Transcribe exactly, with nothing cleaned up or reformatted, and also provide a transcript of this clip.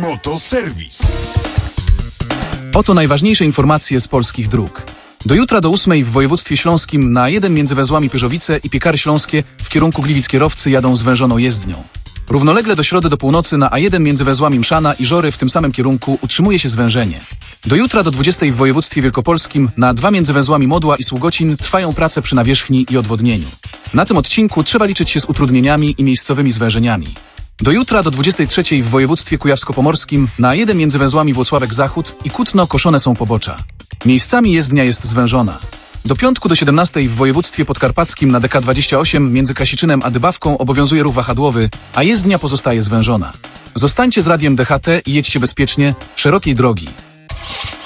Motoserwis. Oto najważniejsze informacje z polskich dróg. Do jutra do ósmej w województwie śląskim na A jeden między węzłami Pyrzowice i Piekary Śląskie w kierunku Gliwic kierowcy jadą zwężoną jezdnią. Równolegle do środy do północy na A jeden między węzłami Mszana i Żory w tym samym kierunku utrzymuje się zwężenie. Do jutra do dwudziestej w województwie wielkopolskim na A dwa między węzłami Modła i Sługocin trwają prace przy nawierzchni i odwodnieniu. Na tym odcinku trzeba liczyć się z utrudnieniami i miejscowymi zwężeniami. Do jutra do dwudziestej trzeciej w województwie kujawsko-pomorskim na A jeden między węzłami Włocławek Zachód i Kutno koszone są pobocza. Miejscami jezdnia jest zwężona. Do piątku do siedemnastej w województwie podkarpackim na D K dwadzieścia osiem między Krasiczynem a Dybawką obowiązuje ruch wahadłowy, a jezdnia pozostaje zwężona. Zostańcie z radiem D H T i jedźcie bezpiecznie, szerokiej drogi.